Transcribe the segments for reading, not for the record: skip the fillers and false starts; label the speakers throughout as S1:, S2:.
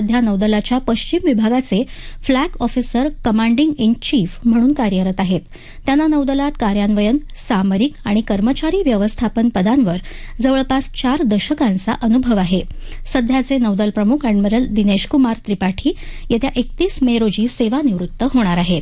S1: सध्या नौदलाच्या पश्चिम विभागाचे flag officer commanding in chief म्हणून कार्यरत आहेत. त्यांना नौदलात कार्यान्वयन, सामरिक आणि कर्मचारी व्यवस्थापन पदांवर जवळपास 4 दशकांचा अनुभव आहे. सध्याचे नौदल प्रमुख अॅडमिरल दिनेश कुमार त्रिपाठी येत्या 31 मे रोजी सेवानिवृत्त होणार आहेत.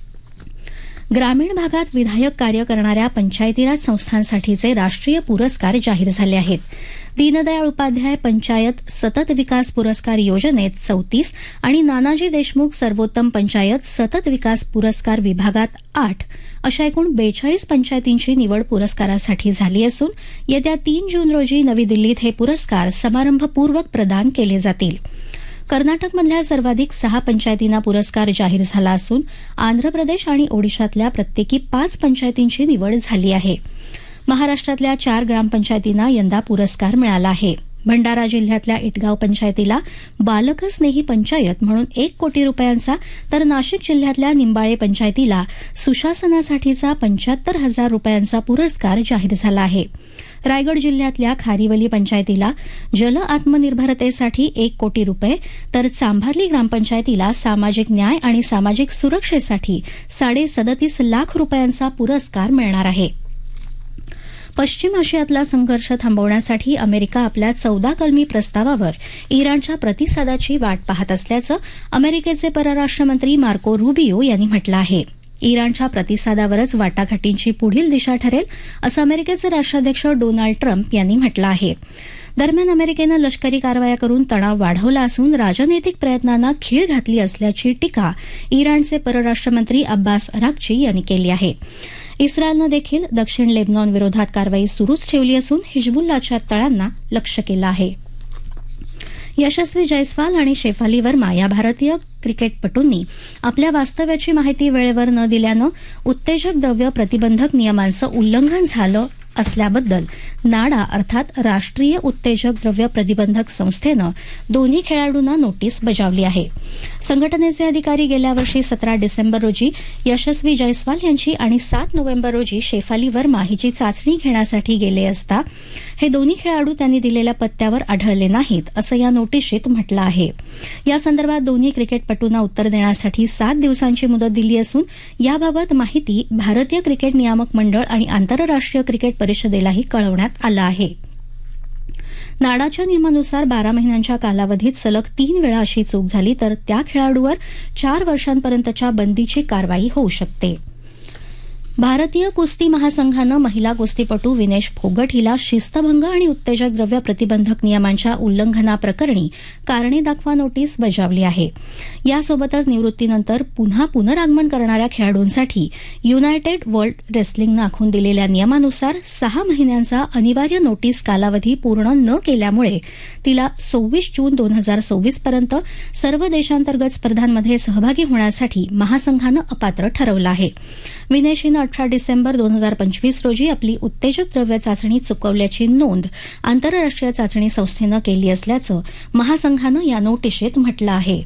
S1: ग्रामीण भागात विधायक कार्य करणाऱ्या पंचायती राज संस्थांसाठीचे राष्ट्रीय पुरस्कार जाहीर झाले आहेत. दीनदयाळ उपाध्याय पंचायत सतत विकास पुरस्कार योजनेत 34 आणि नानाजी देशमुख सर्वोत्तम पंचायत सतत विकास पुरस्कार विभागात 8 अशा एकूण 42 पंचायतींची निवड पुरस्कारासाठी झाली असून येत्या 3 जून रोजी नवी दिल्लीत हे पुरस्कार समारंभपूर्वक प्रदान केले जातील. कर्नाटकमधल्या सर्वाधिक 6 पंचायतींना पुरस्कार जाहीर झाला असून आंध्र प्रदेश आणि ओडिशातल्या प्रत्येकी 5 पंचायतींची निवड झाली आहे. महाराष्ट्रातल्या 4 ग्रामपंचायतींना यंदा पुरस्कार मिळाला आहे. भंडारा जिल्ह्यातल्या इटगाव पंचायतीला बालकस्नेही पंचायत म्हणून 1 कोटी रुपयांचा, तर नाशिक जिल्ह्यातल्या निंबाळे पंचायतीला सुशासनासाठीचा 75,000 रुपयांचा पुरस्कार जाहीर झाला आहे. रायगड जिल्ह्यातल्या खारीवली पंचायतीला जल आत्मनिर्भरतेसाठी 1 कोटी रुपये, तर चांभारली ग्रामपंचायतीला सामाजिक न्याय आणि सामाजिक सुरक्षेसाठी 37.5 लाख रुपयांचा पुरस्कार मिळणार आहे. पश्चिम आशियातला संघर्ष थांबवण्यासाठी अमेरिका आपल्या 14 कलमी प्रस्तावावर इराणच्या प्रतिसादाची वाट पाहत असल्याचं अमेरिकेचे परराष्ट्र मंत्री मार्को रुबियो यांनी म्हटलं आहे. इराणच्या प्रतिसादावरच वाटाघाटींची पुढील दिशा ठरेल असं अमेरिकेचे राष्ट्राध्यक्ष डोनाल्ड ट्रम्प यांनी म्हटलं आहे. दरम्यान अमेरिकेनं लष्करी कारवाया करून तणाव वाढवला असून राजनैतिक प्रयत्नांना खीळ घातली असल्याची टीका इराणचे परराष्ट्र मंत्री अब्बास अराक्ची यांनी केली आहे. इस्रायलनं देखील दक्षिण लेबनॉन विरोधात कारवाई सुरूच ठेवली असून हिजबुल्लाच्या तळांना लक्ष्य केलं आहे. यशस्वी जयस्वाल आणि शेफाली वर्मा या भारतीय क्रिकेटपटूंनी आपल्या वास्तव्याची माहिती वेळेवर न दिल्यानं उत्तेजक द्रव्य प्रतिबंधक नियमांचं उल्लंघन झालं असल्याबद्दल नाडा अर्थात राष्ट्रीय उत्तेजक द्रव्य प्रतिबंधक संस्थेनं दोन्ही खेळाडूंना नोटीस बजावली आहे. संघटनेचे अधिकारी गेल्या वर्षी 17 डिसेंबर रोजी यशस्वी जयस्वाल यांची आणि 7 नोव्हेंबर रोजी शेफाली वर्मा हिची चाचणी घेण्यासाठी गेले असता हे दोन्ही खेळाडू त्यांनी दिलेल्या पत्त्यावर आढळले नाहीत असं या नोटीशीत म्हटलं आहे. या संदर्भात दोन्ही क्रिकेटपटूंना उत्तर देण्यासाठी 7 दिवसांची मुदत दिली असून याबाबत माहिती भारतीय क्रिकेट नियामक मंडळ आणि आंतरराष्ट्रीय क्रिकेट परिषदेलाही कळवण्यात आलं आहे. नाडाच्या नियमानुसार 12 महिन्यांच्या कालावधीत सलग 3 वेळा अशी चूक झाली तर त्या खेळाडूवर 4 वर्षांपर्यंतच्या बंदीची कारवाई होऊ शकते. भारतीय कुस्ती महासंघानं महिला कुस्तीपटू विनेश फोगट हिला शिस्तभंग आणि उत्तेजक द्रव्य प्रतिबंधक नियमांच्या उल्लंघनाप्रकरणी कारणे दाखवा नोटीस बजावली आहे. यासोबतच निवृत्तीनंतर पुन्हा पुनरागमन करणाऱ्या खेळाडूंसाठी युनायटेड वर्ल्ड रेसलिंगनं आखून दिलेल्या नियमानुसार 6 महिन्यांचा अनिवार्य नोटीस कालावधी पूर्ण न केल्यामुळे तिला 26 जून 2026 पर्यंत सर्व देशांतर्गत स्पर्धांमध्ये सहभागी होण्यासाठी महासंघानं अपात्र ठरवलं आहे. विनेशीनं 18 डिसेंबर 2025 रोजी आपली उत्तेजक द्रव्य चाचणी चुकवल्याची नोंद आंतरराष्ट्रीय चाचणी संस्थेनं केली असल्याचं महासंघानं या नोटिशीत म्हटलं आहे.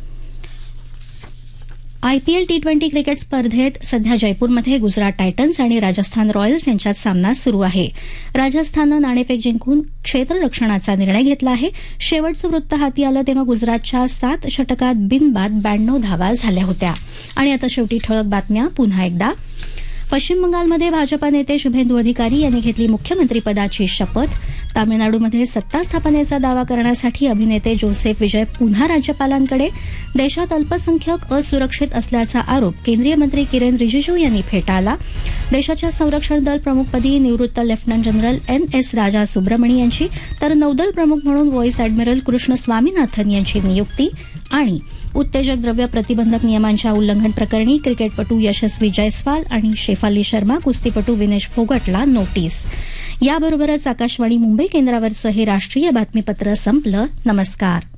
S1: आयपीएल T20 क्रिकेट स्पर्धेत सध्या जयपूरमध्ये गुजरात टायटन्स आणि राजस्थान रॉयल्स यांच्यात सामना सुरू आहे. राजस्थाननं नाणेफेक जिंकून क्षेत्ररक्षणाचा निर्णय घेतला आहे. शेवटचं वृत्त हाती आलं तेव्हा गुजरातच्या 7 षटकात बिनबाद 92 धावा झाल्या होत्या. आणि आता शेवटी ठळक बातम्या पुन्हा एकदा. पश्चिम बंगालमध्ये भाजपा नेते शुभेंदू अधिकारी यांनी घेतली मुख्यमंत्रीपदाची शपथ. तामिळनाडूमध्ये सत्ता स्थापनेचा दावा करण्यासाठी अभिनेते जोसेफ विजय पुन्हा राज्यपालांकडे. देशात अल्पसंख्याक असुरक्षित असल्याचा आरोप केंद्रीय मंत्री किरेन रिजिजू यांनी फेटाळला. देशाच्या संरक्षण दल प्रमुखपदी निवृत्त लेफ्टनंट जनरल NS राजा सुब्रमणी यांची तर नौदल प्रमुख म्हणून व्हाईस ॲडमिरल कृष्ण स्वामीनाथन यांची नियुक्ती. आणि उत्तेजक द्रव्य प्रतिबंधक नियमांच्या उल्लंघन प्रकरणी क्रिकेटपटू यशस्वी जयस्वाल आणि शेफाली शर्मा कुस्तीपटू विनेश फोगटला नोटीस. याबरोबरच आकाशवाणी मुंबई केंद्रावरचं हे राष्ट्रीय बातमीपत्र संपलं. नमस्कार.